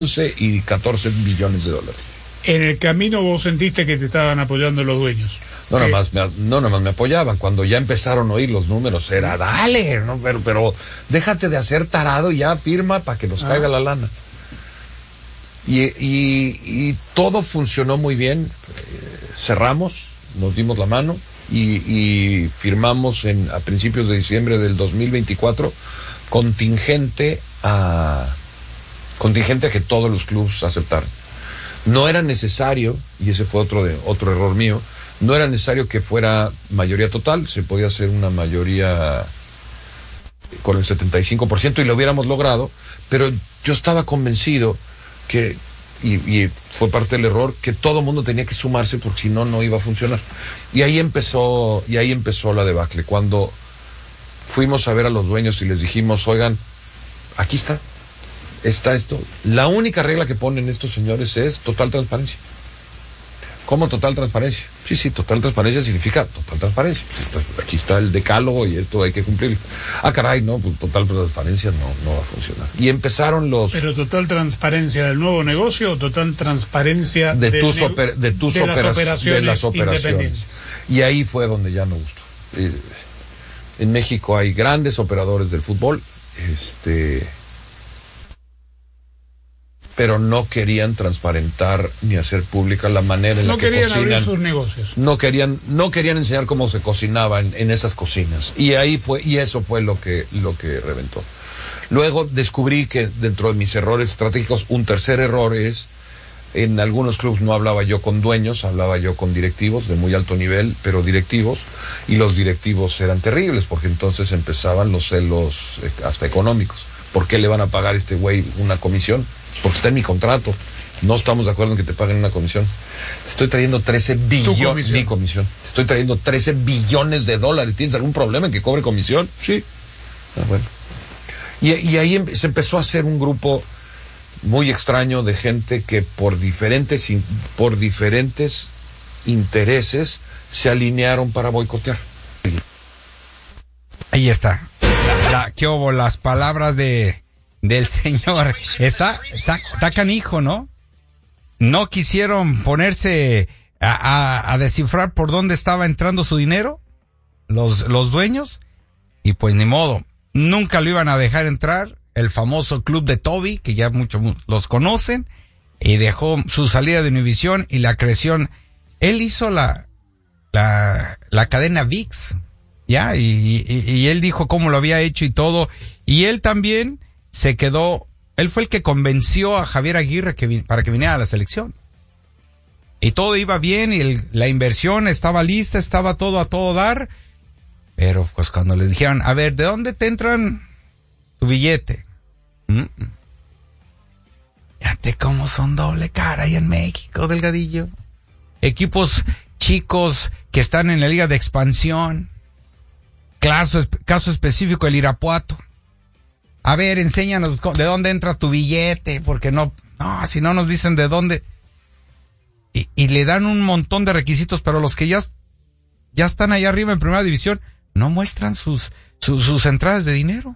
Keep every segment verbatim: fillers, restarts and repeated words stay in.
once y catorce billones de dólares. En el camino vos sentiste que te estaban apoyando los dueños. No, nada más me, no, nada más me apoyaban. Cuando ya empezaron a oír los números, era dale, ¿no? pero, pero déjate de hacer tarado y ya firma para que nos caiga ah. la lana. Y, y, y todo funcionó muy bien. Eh, cerramos, nos dimos la mano y, y firmamos en, a principios de diciembre del dos mil veinticuatro contingente a contingente a que todos los clubes aceptaran. No era necesario, y ese fue otro de, otro error mío, no era necesario que fuera mayoría total, se podía hacer una mayoría con el setenta y cinco por ciento y lo hubiéramos logrado, pero yo estaba convencido que, y, y fue parte del error, que todo el mundo tenía que sumarse porque si no, no iba a funcionar. Y ahí empezó, y ahí empezó la debacle. Cuando fuimos a ver a los dueños y les dijimos, oigan, aquí está, está esto. La única regla que ponen estos señores es total transparencia. ¿Cómo total transparencia? Sí, sí, total transparencia significa total transparencia. Pues está, aquí está el decálogo y esto hay que cumplirlo. Ah, caray, no, pues total transparencia no, no va a funcionar. Y empezaron los... ¿Pero total transparencia del nuevo negocio o total transparencia de tus, ne- oper- de tus de opera- las operaciones, de las operaciones? Y ahí fue donde ya no gustó. Eh, en México hay grandes operadores del fútbol, este... pero no querían transparentar ni hacer pública la manera en no la que cocinan. No querían abrir sus negocios. No querían, no querían enseñar cómo se cocinaba en, en esas cocinas. Y ahí fue, y eso fue lo que, lo que reventó. Luego descubrí que dentro de mis errores estratégicos, un tercer error es, en algunos clubes no hablaba yo con dueños, hablaba yo con directivos de muy alto nivel, pero directivos, y los directivos eran terribles, porque entonces empezaban los celos eh, hasta económicos. ¿Por qué le van a pagar a este güey una comisión? Porque está en mi contrato. No estamos de acuerdo en que te paguen una comisión. Te estoy trayendo trece billones. Mi comisión. Te estoy trayendo trece billones de dólares. ¿Tienes algún problema en que cobre comisión? Sí. Ah, bueno. Y, y ahí em- se empezó a hacer un grupo muy extraño de gente que por diferentes, in- por diferentes intereses se alinearon para boicotear. Ahí está. La, la, ¿qué hubo? Las palabras de... del señor. Está, está, está canijo, ¿no? No quisieron ponerse a, a, a descifrar por dónde estaba entrando su dinero, los, los dueños, y pues ni modo. Nunca lo iban a dejar entrar, el famoso club de Toby, que ya muchos los conocen, y dejó su salida de Univisión y la creación. Él hizo la, la, la cadena V I X, ya, y, y, y él dijo cómo lo había hecho y todo, y él también se quedó, él fue el que convenció a Javier Aguirre que vin, para que viniera a la selección. Y todo iba bien, y el, la inversión estaba lista, estaba todo a todo dar, pero pues cuando les dijeron, a ver, ¿de dónde te entran tu billete? Mm-mm. Fíjate cómo son doble cara ahí en México, Delgadillo. Equipos chicos que están en la liga de expansión. Caso, caso específico, el Irapuato. A ver, enséñanos de dónde entra tu billete, porque no, no, si no nos dicen de dónde. Y, y le dan un montón de requisitos, pero los que ya, ya están allá arriba en primera división, no muestran sus, sus, sus entradas de dinero.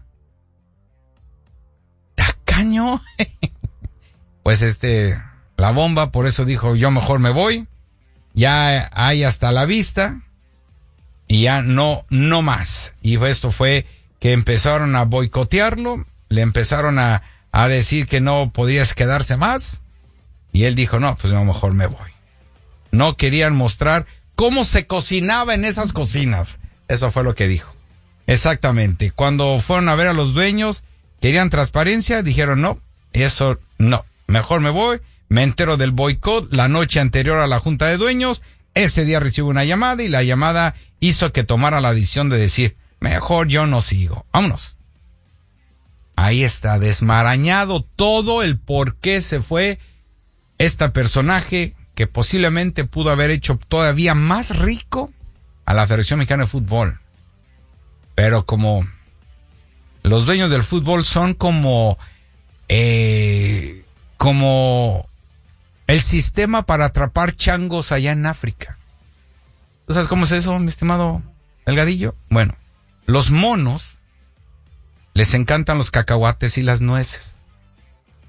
Tacaño. Pues este, la bomba, por eso dijo, yo mejor me voy. Ya hay hasta la vista. Y ya no, no más. Y esto fue que empezaron a boicotearlo, le empezaron a, a decir que no podías quedarse más, y él dijo, no, pues yo mejor me voy. No querían mostrar cómo se cocinaba en esas cocinas. Eso fue lo que dijo. Exactamente. Cuando fueron a ver a los dueños, querían transparencia, dijeron, no, eso no, mejor me voy. Me entero del boicot la noche anterior a la junta de dueños. Ese día recibo una llamada, y la llamada hizo que tomara la decisión de decir, mejor yo no sigo. Vámonos. Ahí está, desmarañado todo el por qué se fue este personaje que posiblemente pudo haber hecho todavía más rico a la Federación Mexicana de Fútbol. Pero como los dueños del fútbol son como, eh, como el sistema para atrapar changos allá en África. ¿Tú sabes cómo es eso, mi estimado Delgadillo? Bueno, los monos les encantan los cacahuates y las nueces.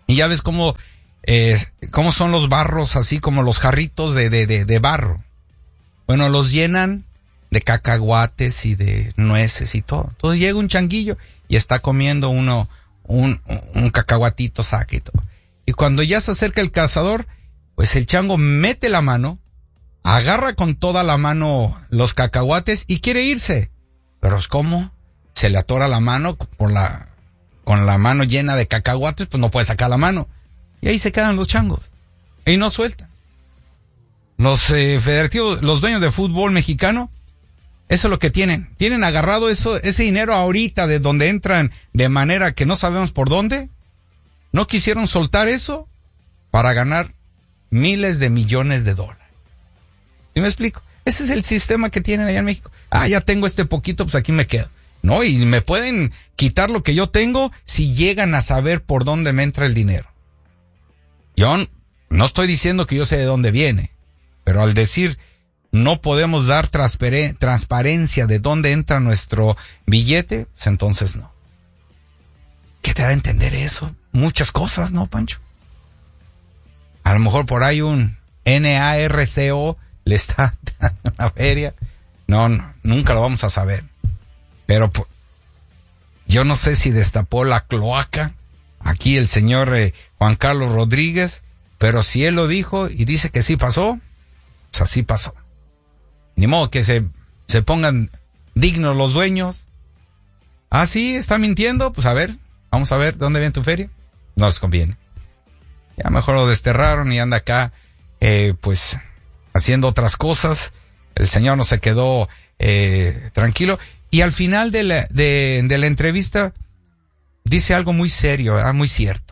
Y ya ves cómo, eh, cómo son los barros, así como los jarritos de, de, de, de barro. Bueno, los llenan de cacahuates y de nueces y todo. Entonces llega un changuillo y está comiendo uno, un, un cacahuatito, saca y todo. Y cuando ya se acerca el cazador, pues el chango mete la mano, agarra con toda la mano los cacahuates y quiere irse. Pero ¿cómo? Se le atora la mano por la, con la mano llena de cacahuates, pues no puede sacar la mano. Y ahí se quedan los changos. Y no sueltan. Los eh, federativos, los dueños de fútbol mexicano, eso es lo que tienen. Tienen agarrado eso, ese dinero ahorita de donde entran de manera que no sabemos por dónde. No quisieron soltar eso para ganar miles de millones de dólares. ¿Sí me explico? Ese es el sistema que tienen allá en México. Ah, ya tengo este poquito, pues aquí me quedo. No, y me pueden quitar lo que yo tengo si llegan a saber por dónde me entra el dinero. Yo no estoy diciendo que yo sé de dónde viene, pero al decir no podemos dar transpare- transparencia de dónde entra nuestro billete, pues entonces no. ¿Qué te da a entender eso? Muchas cosas, ¿no, Pancho? A lo mejor por ahí un N A R C O le está dando una feria. No, no, nunca lo vamos a saber. Pero por, yo no sé si destapó la cloaca aquí el señor eh, Juan Carlos Rodríguez, pero si él lo dijo y dice que sí pasó, pues así pasó. Ni modo que se, se pongan dignos los dueños. Ah, sí, está mintiendo, pues a ver, vamos a ver, ¿dónde viene tu feria? No les conviene. Ya mejor lo desterraron y anda acá, eh, pues, haciendo otras cosas. El señor no se quedó eh, tranquilo. Y al final de la, de, de la entrevista dice algo muy serio, ¿verdad? Muy cierto.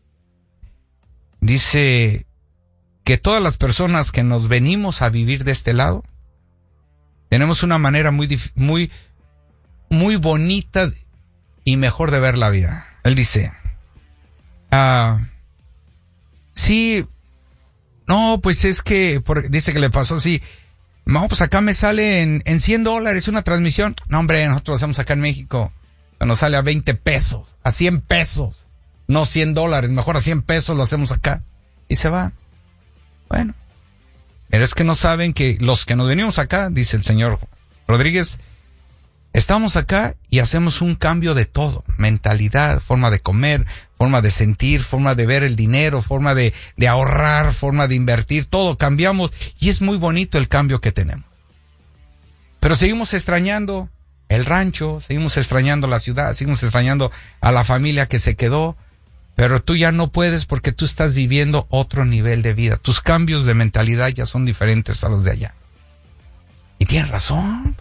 Dice que todas las personas que nos venimos a vivir de este lado tenemos una manera muy, muy, muy bonita y mejor de ver la vida. Él dice, ah, sí, no, pues es que, por, dice que le pasó así, no, pues acá me sale en, en cien dólares una transmisión. No, hombre, nosotros lo hacemos acá en México, nos sale a veinte pesos, a cien pesos, no cien dólares, mejor a cien pesos lo hacemos acá. Y se va. Bueno, pero es que no saben que los que nos venimos acá, dice el señor Rodríguez, estamos acá y hacemos un cambio de todo, mentalidad, forma de comer, forma de sentir, forma de ver el dinero, forma de, de ahorrar, forma de invertir, todo cambiamos y es muy bonito el cambio que tenemos. Pero seguimos extrañando el rancho, seguimos extrañando la ciudad, seguimos extrañando a la familia que se quedó, pero tú ya no puedes porque tú estás viviendo otro nivel de vida. Tus cambios de mentalidad ya son diferentes a los de allá. Y tienes razón.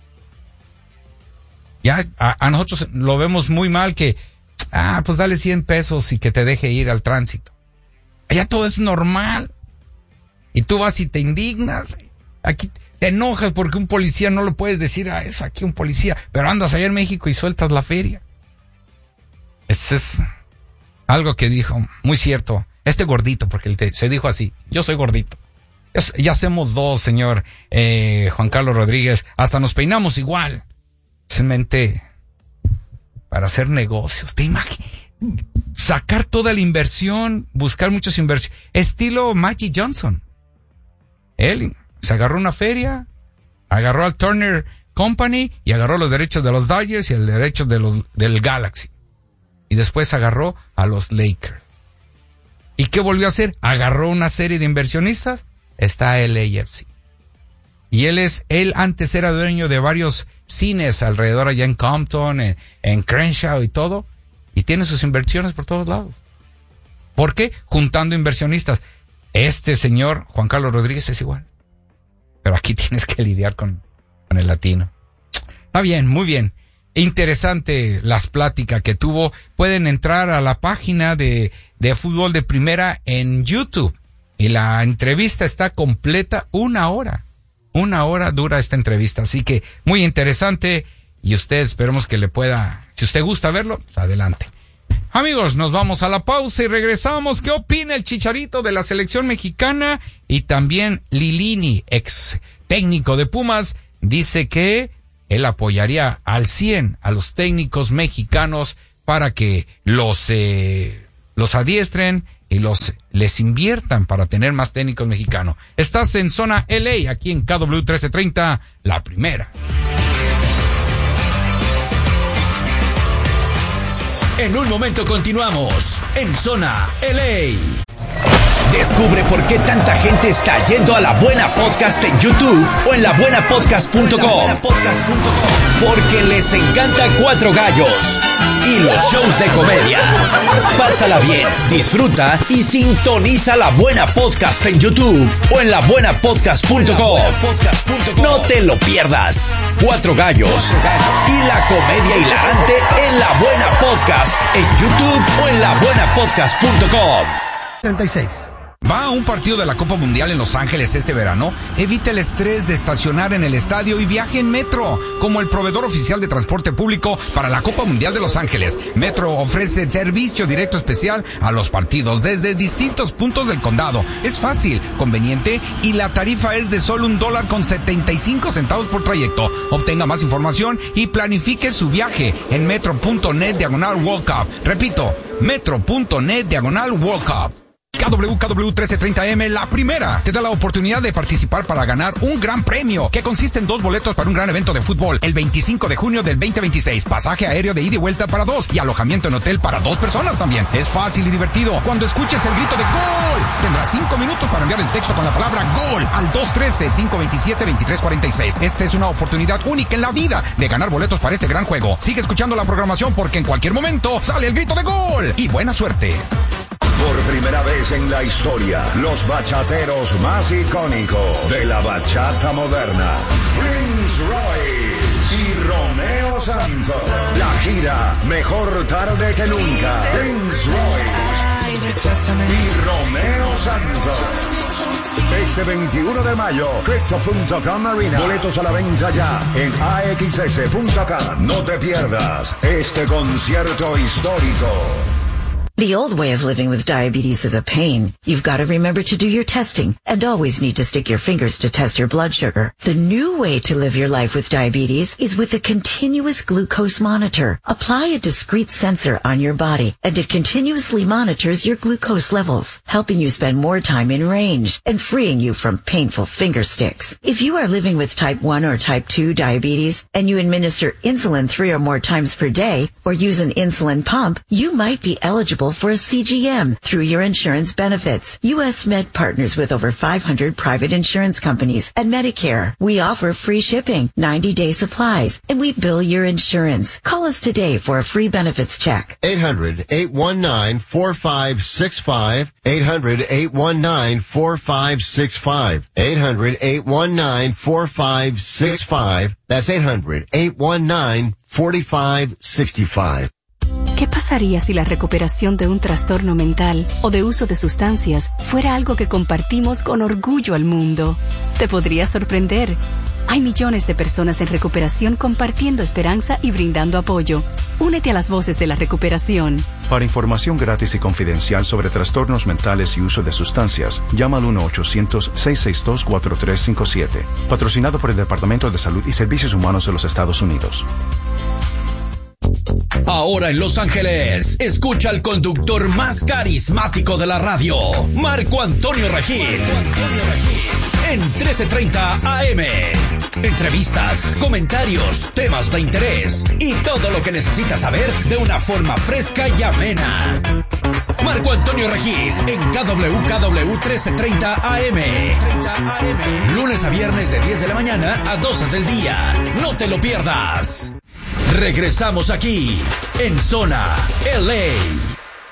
Ya a, a nosotros lo vemos muy mal que, ah, pues dale cien pesos y que te deje ir al tránsito. Allá todo es normal. Y tú vas y te indignas. Aquí te enojas porque un policía no lo puedes decir a eso, aquí un policía. Pero andas allá en México y sueltas la feria. Eso es algo que dijo, muy cierto. Este gordito, porque él te, se dijo así, yo soy gordito. Ya, ya hacemos dos, señor eh, Juan Carlos Rodríguez. Hasta nos peinamos igual. Simplemente para hacer negocios. Te imaginas sacar toda la inversión, buscar muchos inversiones. Estilo Magic Johnson. Él se agarró una feria, agarró al Turner Company y agarró los derechos de los Dodgers y el derecho de los, del Galaxy. Y después agarró a los Lakers. ¿Y qué volvió a hacer? Agarró una serie de inversionistas. Está L A F C. Y él es, él antes era dueño de varios cines alrededor allá en Compton, en, en Crenshaw y todo. Y tiene sus inversiones por todos lados. ¿Por qué? Juntando inversionistas. Este señor, Juan Carlos Rodríguez, es igual. Pero aquí tienes que lidiar con, con el latino. Está bien, muy bien. Interesante las pláticas que tuvo. Pueden entrar a la página de, de Fútbol de Primera en YouTube. Y la entrevista está completa, una hora. Una hora dura esta entrevista. Así que muy interesante. Y usted, esperemos que le pueda, si usted gusta verlo, pues adelante. Amigos, nos vamos a la pausa y regresamos. ¿Qué opina el Chicharito de la selección mexicana? Y también Lilini, ex técnico de Pumas, dice que él apoyaría al cien a los técnicos mexicanos para que los, eh, los adiestren y los les inviertan para tener más técnicos mexicanos. Estás en Zona L A, aquí en K W trece treinta, la primera. En un momento continuamos en Zona L A. Descubre por qué tanta gente está yendo a La Buena Podcast en YouTube o en la buena podcast punto com. Porque les encanta Cuatro Gallos y los shows de comedia. Pásala bien, disfruta y sintoniza La Buena Podcast en YouTube o en la buena podcast punto com. No te lo pierdas. Cuatro Gallos y la comedia hilarante en La Buena Podcast en YouTube o en la buena podcast punto com. treinta y seis. ¿Va a un partido de la Copa Mundial en Los Ángeles este verano? Evite el estrés de estacionar en el estadio y viaje en Metro, como el proveedor oficial de transporte público para la Copa Mundial de Los Ángeles. Metro ofrece servicio directo especial a los partidos desde distintos puntos del condado. Es fácil, conveniente y la tarifa es de solo un dólar con setenta y cinco centavos por trayecto. Obtenga más información y planifique su viaje en metro.net diagonal World Cup. Repito, metro.net diagonal World Cup. K W K W trece treinta M, la primera, te da la oportunidad de participar para ganar un gran premio, que consiste en dos boletos para un gran evento de fútbol, el veinticinco de junio del veinte veintiséis, pasaje aéreo de ida y vuelta para dos, y alojamiento en hotel para dos personas también. Es fácil y divertido. Cuando escuches el grito de ¡Gol!, tendrás cinco minutos para enviar el texto con la palabra ¡Gol! Al dos uno tres, cinco dos siete, dos tres cuatro seis. Esta es una oportunidad única en la vida de ganar boletos para este gran juego. Sigue escuchando la programación porque en cualquier momento sale el grito de ¡Gol! Y buena suerte. Por primera vez en la historia, los bachateros más icónicos de la bachata moderna, Prince Royce y Romeo Santos. La gira Mejor Tarde que Nunca. Prince Royce y Romeo Santos. Este veintiuno de mayo, Crypto punto com Arena. Boletos a la venta ya en A X S punto com. No te pierdas este concierto histórico. The old way of living with diabetes is a pain. You've got to remember to do your testing and always need to stick your fingers to test your blood sugar. The new way to live your life with diabetes is with a continuous glucose monitor. Apply a discrete sensor on your body and it continuously monitors your glucose levels, helping you spend more time in range and freeing you from painful finger sticks. If you are living with type one or type two diabetes and you administer insulin three or more times per day or use an insulin pump, you might be eligible for a C G M through your insurance benefits. U S Med partners with over five hundred private insurance companies and Medicare. We offer free shipping, ninety day supplies, and we bill your insurance. Call us today for a free benefits check. eight hundred, eight one nine, four five six five. eight hundred, eight one nine, four five six five. eight hundred, eight one nine, four five six five. That's eight hundred, eight one nine, four five six five. ¿Qué pasaría si la recuperación de un trastorno mental o de uso de sustancias fuera algo que compartimos con orgullo al mundo? Te podría sorprender. Hay millones de personas en recuperación compartiendo esperanza y brindando apoyo. Únete a las voces de la recuperación. Para información gratis y confidencial sobre trastornos mentales y uso de sustancias, llama al uno ochocientos, seis seis dos, cuatro tres cinco siete. Patrocinado por el Departamento de Salud y Servicios Humanos de los Estados Unidos. Ahora en Los Ángeles, escucha al conductor más carismático de la radio, Marco Antonio Regil. En trece treinta A M. Entrevistas, comentarios, temas de interés y todo lo que necesitas saber de una forma fresca y amena. Marco Antonio Regil en K W K W trece treinta A M. Lunes a viernes de diez de la mañana a doce del día. No te lo pierdas. Regresamos aquí en Zona L A.